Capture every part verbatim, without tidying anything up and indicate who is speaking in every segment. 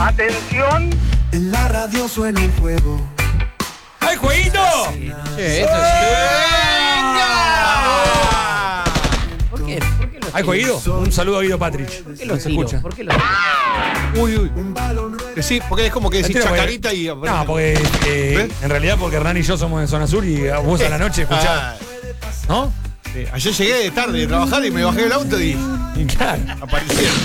Speaker 1: Atención.
Speaker 2: En la radio suena un juego.
Speaker 3: ¡Hay jueguito!
Speaker 4: Sí, esto es... ¿Por qué? ¿Por qué lo
Speaker 3: ¿Hay jueguito? Un saludo a Guido Patrich.
Speaker 4: ¿Por qué lo
Speaker 3: Se
Speaker 4: tiro?
Speaker 3: escucha.
Speaker 4: ¿Por qué lo tiro?
Speaker 5: Uy, uy. Sí, porque es como que decís
Speaker 3: Mentira, porque-
Speaker 5: chacarita y...
Speaker 3: No, porque eh,
Speaker 5: ¿Ves?
Speaker 3: en realidad porque Hernán y yo somos de Zona Sur y vos a la noche escuchás,
Speaker 5: Ah,
Speaker 3: ¿no?
Speaker 5: sí. Ayer llegué tarde de trabajar y me bajé del auto y
Speaker 3: Y claro,
Speaker 5: aparecieron.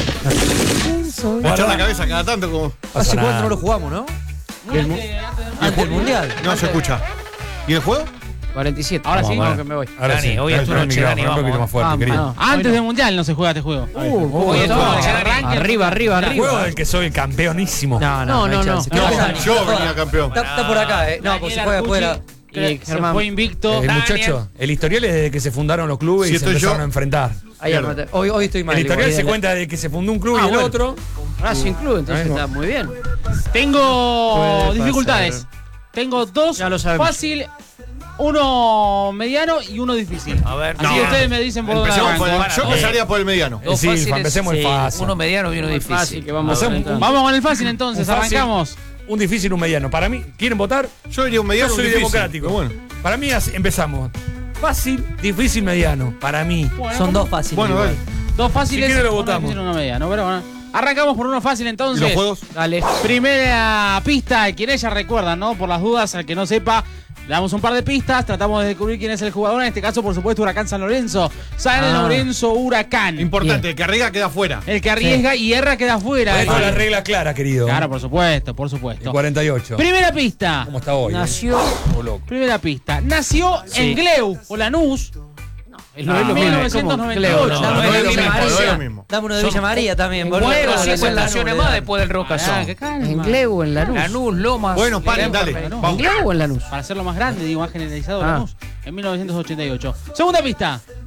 Speaker 5: Me echó la cabeza cada tanto como...
Speaker 3: pasa
Speaker 4: ¿Hace
Speaker 3: nada.
Speaker 4: cuánto no lo jugamos, no? Del mu- Antes del Mundial.
Speaker 5: No se escucha. ¿Y el juego?
Speaker 4: cuarenta y siete.
Speaker 6: Ahora
Speaker 3: Vamos,
Speaker 6: sí,
Speaker 3: vale.
Speaker 4: que me voy.
Speaker 3: Ahora
Speaker 6: Dani,
Speaker 3: sí.
Speaker 6: hoy es tu
Speaker 3: Dale,
Speaker 6: noche,
Speaker 3: el
Speaker 6: Dani,
Speaker 3: micrófono, un poquito
Speaker 6: vamos.
Speaker 3: más fuerte,
Speaker 4: Vamos,
Speaker 3: querido.
Speaker 4: vamos.
Speaker 6: Antes del mundial no se juega este juego.
Speaker 4: Uh,
Speaker 6: Hoy es tu
Speaker 4: no,
Speaker 6: noche, arranque.
Speaker 4: arriba, arriba,
Speaker 3: El juego
Speaker 4: arriba.
Speaker 3: del que soy campeonísimo.
Speaker 4: No,
Speaker 6: No, no,
Speaker 4: hay
Speaker 6: no.
Speaker 4: chance.
Speaker 6: No,
Speaker 4: ¿Qué pasa,
Speaker 6: Dani?
Speaker 4: Dani?
Speaker 5: Yo venía campeón.
Speaker 4: Está, está por acá, eh. No, pues se juega afuera.
Speaker 6: Y
Speaker 4: Y
Speaker 6: se
Speaker 4: Germán.
Speaker 6: fue invicto.
Speaker 3: El muchacho, el historial es desde que se fundaron los clubes
Speaker 5: Si
Speaker 3: y se
Speaker 5: estoy
Speaker 3: empezaron
Speaker 5: yo-
Speaker 3: a enfrentar.
Speaker 4: Ahí armate. Hoy, hoy estoy mal.
Speaker 3: El historial
Speaker 4: igual.
Speaker 3: se cuenta de que se fundó un club
Speaker 4: Ah,
Speaker 3: y el
Speaker 4: bueno.
Speaker 3: otro.
Speaker 4: Racing Club, entonces
Speaker 3: Ahí va.
Speaker 4: está muy bien.
Speaker 6: Tengo
Speaker 4: Puede
Speaker 6: dificultades.
Speaker 4: pasar.
Speaker 6: Tengo dos
Speaker 4: Ya lo sabemos.
Speaker 6: fácil, uno mediano y uno difícil.
Speaker 7: A ver,
Speaker 6: Así
Speaker 5: no.
Speaker 6: que ustedes me dicen por dónde
Speaker 5: Empecemos por el,
Speaker 6: arranco.
Speaker 5: yo empezaría por el mediano.
Speaker 3: Eh, sí, empecemos el fácil.
Speaker 7: Uno mediano y uno difícil.
Speaker 4: Fácil que vamos a
Speaker 3: Hacemos
Speaker 4: hacer.
Speaker 3: un-
Speaker 6: Vamos con el fácil entonces,
Speaker 3: Un fácil.
Speaker 6: arrancamos.
Speaker 3: Un difícil y un mediano. Para mí, ¿quieren votar?
Speaker 5: Yo diría un mediano.
Speaker 3: Yo soy
Speaker 5: un difícil,
Speaker 3: democrático.
Speaker 5: pero bueno.
Speaker 3: Para mí así- empezamos. Fácil, difícil, mediano. Para mí.
Speaker 6: Bueno,
Speaker 4: Son
Speaker 6: ¿cómo?
Speaker 4: dos fáciles.
Speaker 5: Bueno,
Speaker 4: igual.
Speaker 5: dale.
Speaker 6: Dos fáciles.
Speaker 3: Si quiere lo
Speaker 6: uno
Speaker 3: votamos.
Speaker 6: difícil y uno mediano, pero bueno. Arrancamos por uno fácil
Speaker 5: ¿Y
Speaker 6: entonces.
Speaker 5: los juegos?
Speaker 4: Dale.
Speaker 6: Primera pista, quien ella recuerda, ¿no? Por las dudas, al que no sepa, le damos un par de pistas, tratamos de descubrir quién es el jugador. En este caso, por supuesto, Huracán San Lorenzo. San
Speaker 4: Ah.
Speaker 6: Lorenzo Huracán.
Speaker 5: Importante, el que arriesga queda afuera.
Speaker 6: El que arriesga y erra queda afuera.
Speaker 3: Dejo
Speaker 6: ¿eh?
Speaker 3: las reglas claras, querido.
Speaker 6: Claro, por supuesto, por
Speaker 3: El
Speaker 6: supuesto.
Speaker 3: cuarenta y ocho.
Speaker 6: Primera pista.
Speaker 3: ¿Cómo está hoy?
Speaker 4: Nació.
Speaker 3: eh? Oh, loco.
Speaker 6: Primera pista. Nació en Gleu o Lanús.
Speaker 4: Es
Speaker 6: Ah,
Speaker 4: lo mismo.
Speaker 6: mil novecientos noventa y ocho.
Speaker 4: Dame
Speaker 5: no
Speaker 4: uno
Speaker 5: es
Speaker 4: de
Speaker 5: lo
Speaker 4: Villa
Speaker 5: mismo, no es
Speaker 4: María.
Speaker 5: lo mismo.
Speaker 4: Dame uno de Villa María también.
Speaker 7: En
Speaker 4: boludo.
Speaker 7: Gleu,
Speaker 4: Claro,
Speaker 7: cinco
Speaker 4: en Lanús,
Speaker 7: estaciones
Speaker 4: le
Speaker 7: más
Speaker 4: da.
Speaker 7: después del
Speaker 6: Ah,
Speaker 7: Rocasón.
Speaker 6: qué calma.
Speaker 4: ¿En Gleu o en Lanús?
Speaker 7: Lanús, Lomas.
Speaker 5: Bueno, paren, dale.
Speaker 6: Gleu,
Speaker 4: ¿En
Speaker 5: Vamos.
Speaker 4: Gleu o en Lanús?
Speaker 6: Para hacerlo más grande, digo, más generalizado,
Speaker 4: Ah.
Speaker 6: Lanús. En mil novecientos ochenta y ocho. Segunda pista.